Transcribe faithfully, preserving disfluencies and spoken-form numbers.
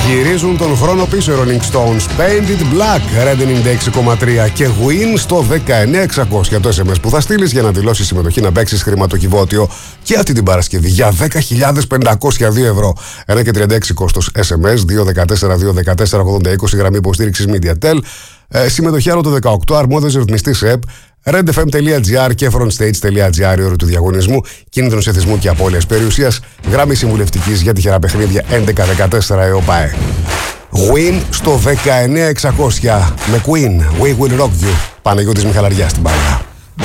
Γυρίζουν τον χρόνο πίσω οι Rolling Stones. Painted Black, Red ενενήντα έξι κόμμα τρία και Win στο δεκαεννιά εξακόσια. Το ες εμ ες που θα στείλεις για να δηλώσεις συμμετοχή να παίξεις χρηματοκιβώτιο και αυτή την Παρασκευή για δέκα χιλιάδες πεντακόσια δύο ευρώ. ένα και τριάντα έξι κόστος ες εμ ες, δύο ένα τέσσερα δύο ένα τέσσερα ογδόντα είκοσι, γραμμή υποστήριξης MediaTel. Ε, συμμετοχή άνω το δεκαοκτώ, αρμόδιος ρυθμιστής ΕΠ, redfm.gr και frontstage.gr, η ώρα του διαγωνισμού, κίνδυνος εθισμού και απώλειας περιουσίας, γραμμή συμβουλευτικής για τυχερά παιχνίδια έντεκα δεκατέσσερα ΕΟΠΑΕ. Win στο δεκαεννιά εξακόσια με Queen, We Will Rock You. Παναγιώτης Μιχαλαριάς στην μπάλα.